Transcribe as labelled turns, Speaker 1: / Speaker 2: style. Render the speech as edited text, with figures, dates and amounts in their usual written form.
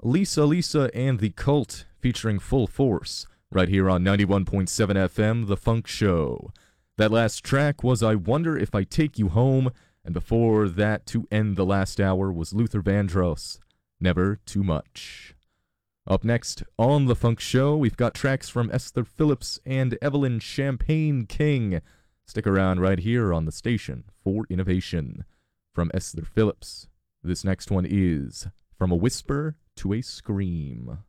Speaker 1: Lisa Lisa and the Cult featuring Full Force right here on 91.7 FM, The Funk Show. That last track was I Wonder If I Take You Home, and before that, to end the last hour, was Luther Vandross, Never Too Much. Up next on The Funk Show, we've got tracks from Esther Phillips and Evelyn Champagne King. Stick around right here on the station for innovation. From Esther Phillips, this next one is From a Whisper to a Scream.